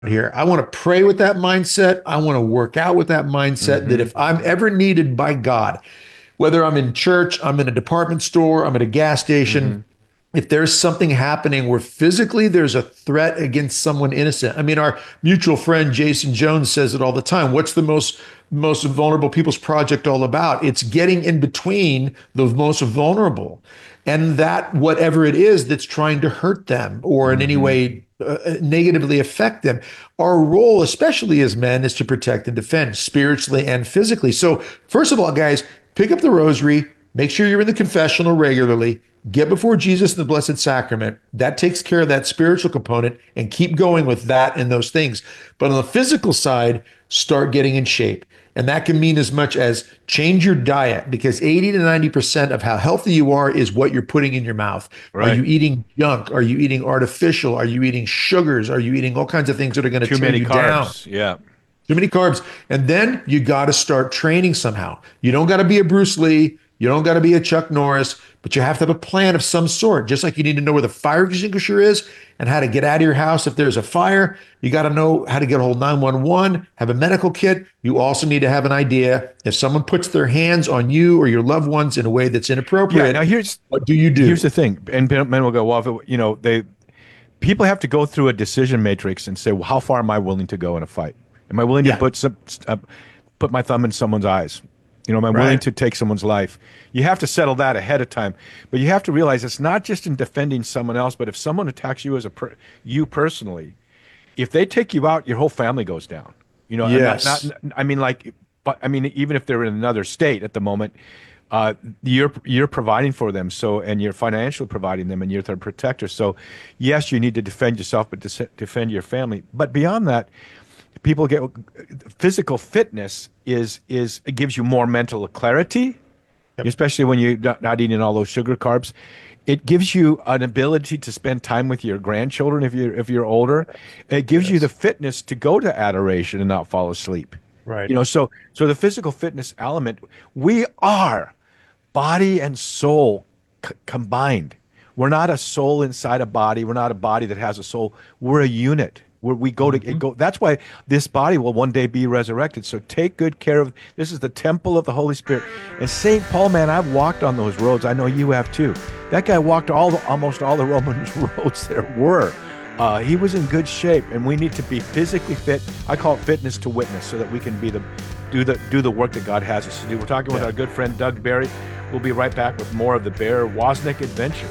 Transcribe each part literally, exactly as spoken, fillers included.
here. I want to pray with that mindset. I want to work out with that mindset, mm-hmm. that if I'm ever needed by God, whether I'm in church, I'm in a department store, I'm at a gas station, mm-hmm. if there's something happening where physically there's a threat against someone innocent. I mean, our mutual friend Jason Jones says it all the time. What's the most most vulnerable people's project all about? It's getting in between the most vulnerable and that whatever it is that's trying to hurt them or in mm-hmm. any way uh, negatively affect them. Our role, especially as men, is to protect and defend spiritually and physically. So first of all, guys, pick up the rosary, make sure you're in the confessional regularly, get before Jesus in the Blessed Sacrament. That takes care of that spiritual component, and keep going with that and those things. But on the physical side, start getting in shape. And that can mean as much as change your diet, because eighty to ninety percent of how healthy you are is what you're putting in your mouth. Right. Are you eating junk? Are you eating artificial? Are you eating sugars? Are you eating all kinds of things that are going to tear you carbs. down? Yeah. Too many carbs. And then you got to start training somehow. You don't got to be a Bruce Lee. You don't got to be a Chuck Norris, but you have to have a plan of some sort. Just like you need to know where the fire extinguisher is and how to get out of your house if there's a fire. You got to know how to get a hold of nine one one, have a medical kit. You also need to have an idea if someone puts their hands on you or your loved ones in a way that's inappropriate. Yeah, now here's what do you do? Here's the thing, and men will go, well, if it, you know, they people have to go through a decision matrix and say, well, how far am I willing to go in a fight? Am I willing to yeah. put some, uh, put my thumb in someone's eyes? You know, am I willing right. to take someone's life? You have to settle that ahead of time. But you have to realize it's not just in defending someone else, but if someone attacks you as a per, you personally, if they take you out, your whole family goes down. You know, yes. not, not, I mean, like, but I mean, even if they're in another state at the moment, uh, you're you're providing for them. So, and you're financially providing them, and you're their protector. So, yes, you need to defend yourself, but to defend your family. But beyond that, people get physical fitness is is it gives you more mental clarity, yep. especially when you're not, not eating all those sugar carbs. It gives you an ability to spend time with your grandchildren if you're if you're older. It gives yes. you the fitness to go to adoration and not fall asleep. Right. You know, so so the physical fitness element, we are body and soul c- combined. We're not a soul inside a body. We're not a body that has a soul. We're a unit. Where we go to mm-hmm. go. That's why this body will one day be resurrected. So take good care of. This is the temple of the Holy Spirit. And Saint Paul, man, I've walked on those roads. I know you have too. That guy walked all the, almost all the Roman roads there were. Uh, he was in good shape, and we need to be physically fit. I call it fitness to witness, so that we can be the do the do the work that God has us to do. We're talking with yeah. our good friend Doug Barry. We'll be right back with more of the Bear Wozniak adventure.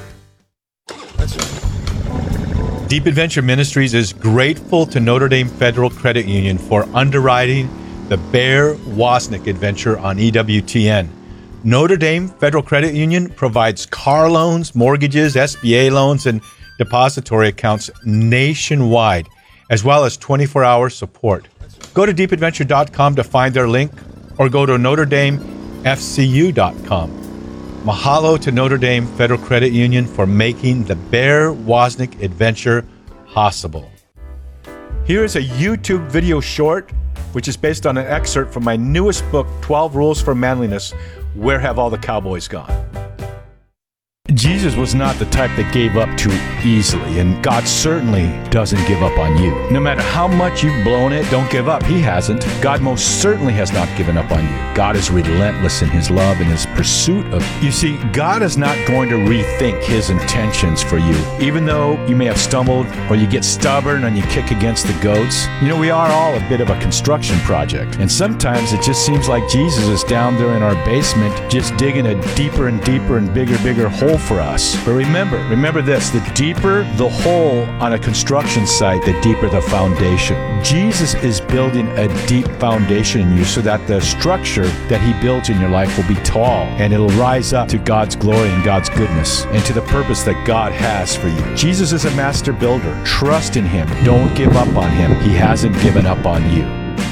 That's right. Deep Adventure Ministries is grateful to Notre Dame Federal Credit Union for underwriting the Bear Wozniak adventure on E W T N. Notre Dame Federal Credit Union provides car loans, mortgages, S B A loans, and depository accounts nationwide, as well as twenty-four hour support. Go to deep adventure dot com to find their link, or go to notre dame f c u dot com. Mahalo to Notre Dame Federal Credit Union for making the Bear Wozniak adventure possible. Here is a YouTube video short, which is based on an excerpt from my newest book, twelve Rules for Manliness, Where Have All the Cowboys Gone? Jesus was not the type that gave up too easily, and God certainly doesn't give up on you. No matter how much you've blown it, don't give up. He hasn't. God most certainly has not given up on you. God is relentless in his love and his pursuit of you. You see, God is not going to rethink his intentions for you. Even though you may have stumbled, or you get stubborn and you kick against the goats, you know, we are all a bit of a construction project. And sometimes it just seems like Jesus is down there in our basement, just digging a deeper and deeper and bigger, bigger hole for us. But remember, remember this, the deeper the hole on a construction site, the deeper the foundation. Jesus is building a deep foundation in you so that the structure that he builds in your life will be tall, and it'll rise up to God's glory and God's goodness and to the purpose that God has for you. Jesus is a master builder. Trust in him. Don't give up on him. He hasn't given up on you.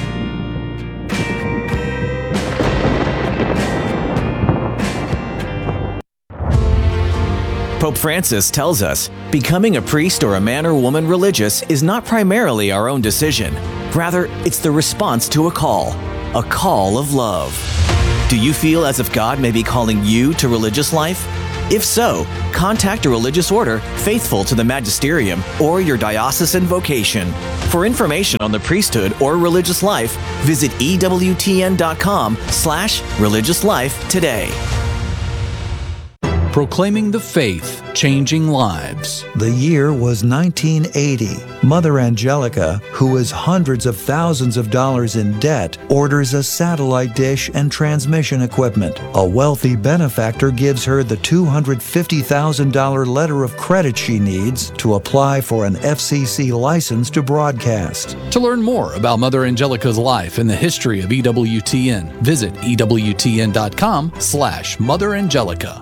Pope Francis tells us, becoming a priest or a man or woman religious is not primarily our own decision. Rather, it's the response to a call, a call of love. Do you feel as if God may be calling you to religious life? If so, contact a religious order faithful to the magisterium or your diocesan vocation. For information on the priesthood or religious life, visit E W T N dot com slash religious life today. Proclaiming the faith, changing lives. The year was nineteen eighty. Mother Angelica, who is hundreds of thousands of dollars in debt, orders a satellite dish and transmission equipment. A wealthy benefactor gives her the two hundred fifty thousand dollars letter of credit she needs to apply for an F C C license to broadcast. To learn more about Mother Angelica's life and the history of E W T N, visit E W T N dot com slash Mother Angelica.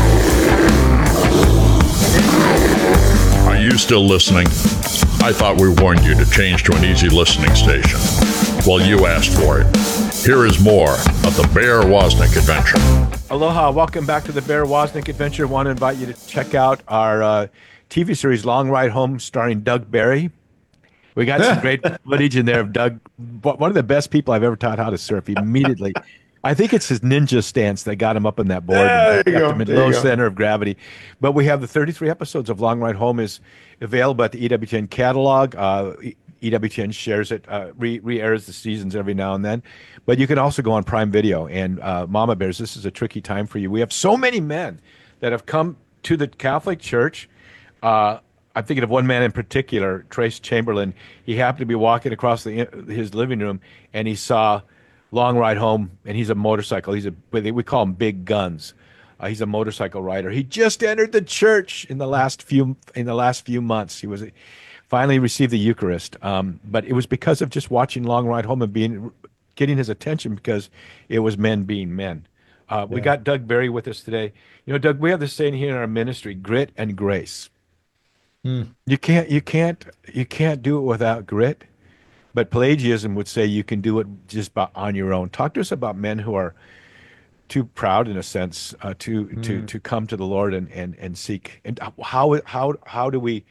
Are you still listening? I thought we warned you to change to an easy listening station. Well, you asked for it. Here is more of the Bear Wozniak Adventure. Aloha, welcome back to the Bear Wozniak Adventure. I want to invite you to check out our uh, T V series Long Ride Home starring Doug Barry. We got some great footage in there of Doug, one of the best people I've ever taught how to surf. Immediately, I think it's his ninja stance that got him up on that board There and you kept go, him in there you low go. center of gravity. But we have the thirty-three episodes of Long Ride Home is available at the E W T N catalog. Uh, E- EWTN shares it, uh, re- re-airs the seasons every now and then. But you can also go on Prime Video. And uh, Mama Bears, this is a tricky time for you. We have so many men that have come to the Catholic Church. Uh, I'm thinking of one man in particular, Trace Chamberlain. He happened to be walking across the, his living room, and he saw Long Ride Home, and he's a motorcycle. He's a we call him Big Guns. Uh, he's a motorcycle rider. He just entered the church in the last few in the last few months. He was finally received the Eucharist, um, but it was because of just watching Long Ride Home and being getting his attention because it was men being men. Uh, we got Doug Barry with us today. You know, Doug, we have this saying here in our ministry: grit and grace. You can't you can't you can't do it without grit. But Pelagianism would say you can do it just by, on your own. Talk to us about men who are too proud, in a sense, uh, to mm. to to come to the Lord and and and seek. And how how how do we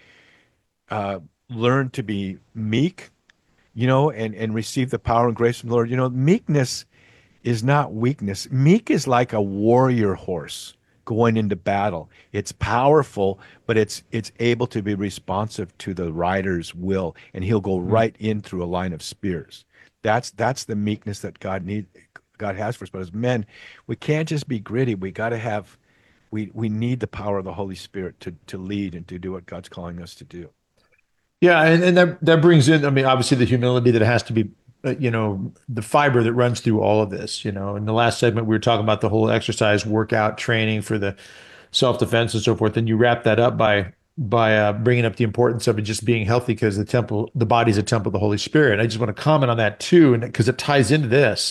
uh, learn to be meek, you know, and and receive the power and grace from the Lord? You know, meekness is not weakness. Meek is like a warrior horse going into battle. It's powerful, but it's it's able to be responsive to the rider's will, and he'll go mm. right in through a line of spears. That's that's the meekness that God need God has for us. But as men, we can't just be gritty. We got to have we we need the power of the Holy Spirit to to lead and to do what God's calling us to do. Yeah, and, and that that brings in, I mean, obviously the humility that has to be, uh, you know, the fiber that runs through all of this. You know, in the last segment we were talking about the whole exercise, workout, training for the self-defense and so forth, and you wrap that up by by uh, bringing up the importance of it just being healthy because the temple, the body's a temple of the Holy Spirit. I just want to comment on that too, and because it ties into this.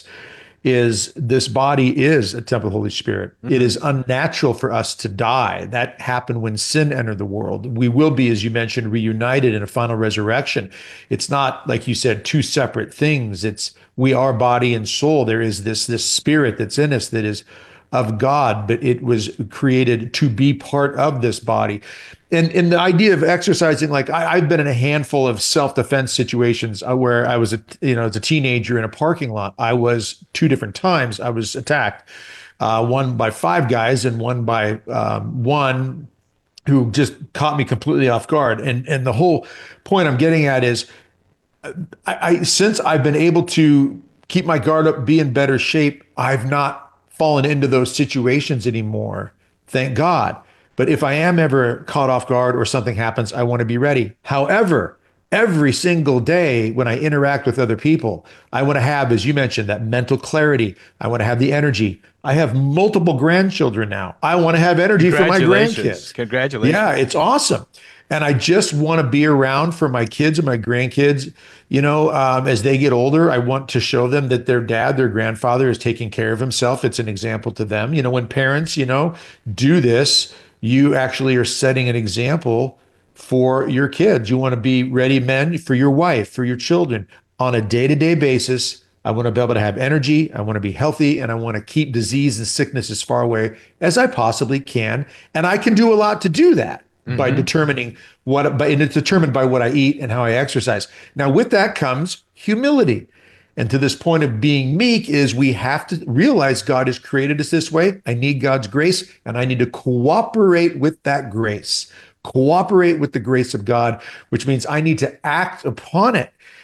Is this body is a temple of the Holy Spirit. Mm-hmm. It is unnatural for us to die. That happened when sin entered the world. We will be, as you mentioned, reunited in a final resurrection. It's not, like you said, two separate things. It's we are body and soul. There is this, this spirit that's in us that is of God, but it was created to be part of this body. And, and the idea of exercising, like I, I've been in a handful of self-defense situations where I was, a, you know, as a teenager in a parking lot. I was two different times I was attacked, uh, one by five guys and one by um, one who just caught me completely off guard. And and the whole point I'm getting at is, I, I since I've been able to keep my guard up, be in better shape, I've not fallen into those situations anymore. Thank God. But if I am ever caught off guard or something happens, I want to be ready. However, every single day when I interact with other people, I want to have, as you mentioned, that mental clarity. I want to have the energy. I have multiple grandchildren now. I want to have energy for my grandkids. Congratulations. Yeah, it's awesome. And I just want to be around for my kids and my grandkids. You know, um, as they get older, I want to show them that their dad, their grandfather is taking care of himself. It's an example to them. You know, when parents, you know, do this, you actually are setting an example for your kids. You want to be ready men for your wife, for your children on a day-to-day basis. I want to be able to have energy. I want to be healthy, and I want to keep disease and sickness as far away as I possibly can. And I can do a lot to do that. Mm-hmm. By determining what, by, and it's determined by what I eat and how I exercise. Now, with that comes humility. And to this point of being meek is we have to realize God has created us this way. I need God's grace, and I need to cooperate with that grace. Cooperate with the grace of God, which means I need to act upon it.